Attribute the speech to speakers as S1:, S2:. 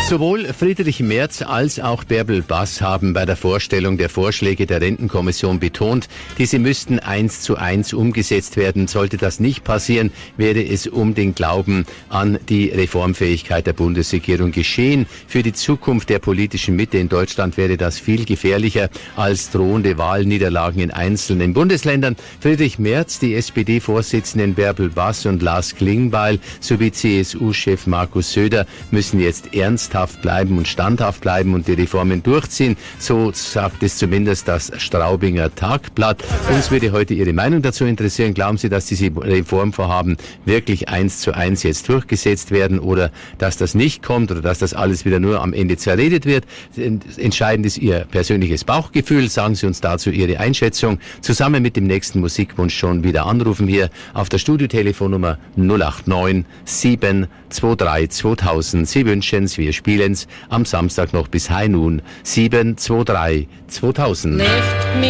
S1: Sowohl Friedrich Merz als auch Bärbel Bass haben bei der Vorstellung der Vorschläge der Rentenkommission betont, diese müssten 1:1 umgesetzt werden. Sollte das nicht passieren, werde es um den Glauben an die Reformfähigkeit der Bundesregierung geschehen. Für die Zukunft der politischen Mitte in Deutschland wäre das viel gefährlicher als drohende Wahlniederlagen in einzelnen Bundesländern. Friedrich Merz, die SPD-Vorsitzenden Bärbel Bass und Lars Klingbeil sowie CSU-Chef Markus Söder müssen jetzt ernsthaft bleiben und standhaft bleiben und die Reformen durchziehen. So sagt es zumindest das Straubinger Tagblatt. Uns würde heute Ihre Meinung dazu interessieren. Glauben Sie, dass diese Reformvorhaben wirklich 1:1 jetzt durchgesetzt werden oder dass das nicht kommt oder dass das alles wieder nur am Ende zerredet wird? Entscheidend ist Ihr persönliches Bauchgefühl. Sagen Sie uns dazu Ihre Einschätzung. Zusammen mit dem nächsten Musikwunsch schon wieder anrufen hier auf der Studiotelefonnummer 089 723 2000. Sie wünschen's, wir spielen's am Samstag noch bis High Noon 723 2000.